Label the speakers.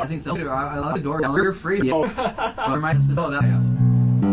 Speaker 1: I think so too. I love the door. You're free. But remind us of that.